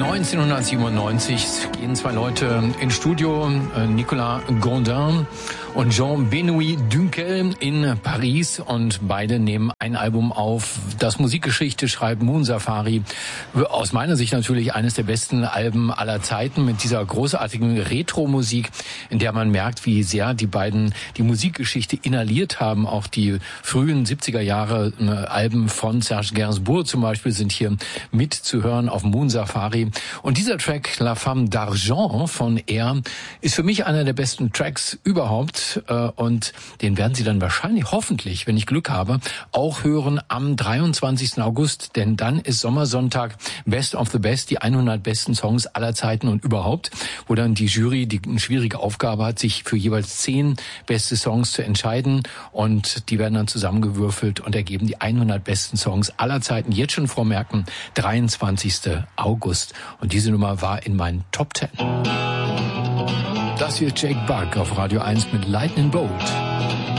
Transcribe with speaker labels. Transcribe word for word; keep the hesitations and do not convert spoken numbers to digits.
Speaker 1: neunzehnhundertsiebenundneunzig gehen zwei Leute ins Studio, Nicolas Gondin und Jean-Benoît Dunkel in Paris, und beide nehmen ein Album auf, das Musikgeschichte schreibt, Moon Safari. Aus meiner Sicht natürlich eines der besten Alben aller Zeiten mit dieser großartigen Retro-Musik, in der man merkt, wie sehr die beiden die Musikgeschichte inhaliert haben. Auch die frühen siebziger Jahre Alben von Serge Gainsbourg zum Beispiel sind hier mitzuhören auf Moon Safari. Und dieser Track La Femme d'Argent von Air ist für mich einer der besten Tracks überhaupt, und den werden Sie dann wahrscheinlich, hoffentlich, wenn ich Glück habe, auch hören am dreiundzwanzigsten August, denn dann ist Sommersonntag Best of the Best, die hundert besten Songs aller Zeiten und überhaupt, wo dann die Jury die eine schwierige Aufgabe hat, sich für jeweils zehn beste Songs zu entscheiden, und die werden dann zusammengewürfelt und ergeben die hundert besten Songs aller Zeiten. Jetzt schon vormerken, dreiundzwanzigsten August. Und diese Nummer war in meinen Top Ten. Das hier ist Jake Buck auf Radio eins mit Lightning Bolt.